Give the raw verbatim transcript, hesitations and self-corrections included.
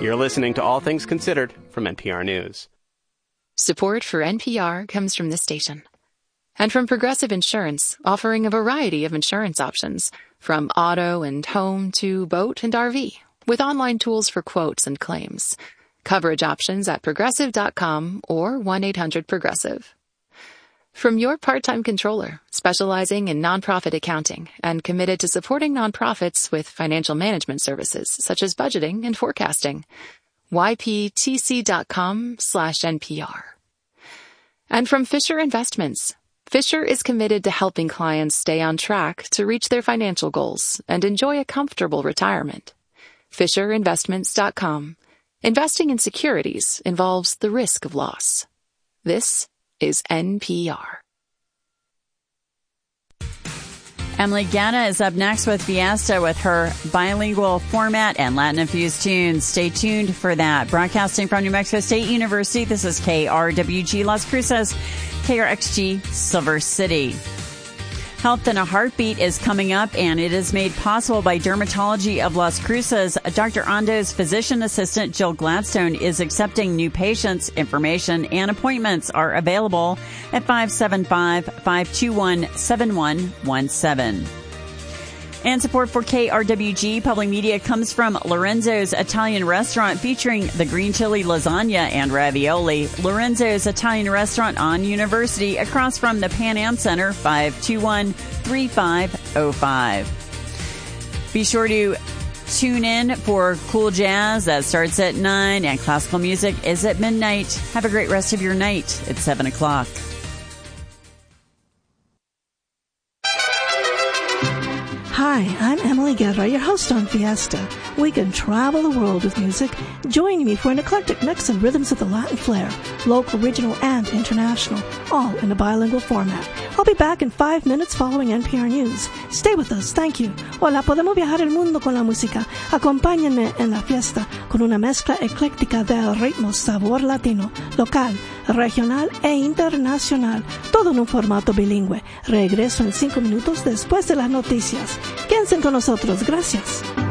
You're listening to All Things Considered from N P R News. Support for N P R comes from this station. And from Progressive Insurance, offering a variety of insurance options, from auto and home to boat and R V, with online tools for quotes and claims. Coverage options at progressive dot com or one eight hundred progressive. From your part-time controller, specializing in nonprofit accounting and committed to supporting nonprofits with financial management services such as budgeting and forecasting. Y P T C dot com slash N P R. And from Fisher Investments. Fisher is committed to helping clients stay on track to reach their financial goals and enjoy a comfortable retirement. Fisher Investments dot com. Investing in securities involves the risk of loss. This is N P R. Emily Gatta is up next with Fiesta with her bilingual format and Latin-infused tunes. Stay tuned for that. Broadcasting from New Mexico State University, this is K R W G Las Cruces, K R X G Silver City. Health in a Heartbeat is coming up, and it is made possible by Dermatology of Las Cruces. Doctor Ando's physician assistant, Jill Gladstone, is accepting new patients. Information and appointments are available at five seven five, five two one, seven one one seven. And support for K R W G Public Media comes from Lorenzo's Italian Restaurant, featuring the green chili lasagna and ravioli. Lorenzo's Italian Restaurant on University, across from the Pan Am Center, five two one, three five zero five. Be sure to tune in for cool jazz that starts at nine, and classical music is at midnight. Have a great rest of your night at seven o'clock. Hi, I'm Emily Guerra, your host on Fiesta. We can travel the world with music. Join me for an eclectic mix of rhythms of the Latin flair, local, regional, and international, all in a bilingual format. I'll be back in five minutes following N P R News. Stay with us, thank you. Hola, podemos viajar el mundo con la música. Acompáñenme en la fiesta con una mezcla ecléctica de ritmos, sabor latino, local, regional e internacional, todo en un formato bilingüe. Regreso en cinco minutos después de las noticias. Quédense con nosotros, gracias.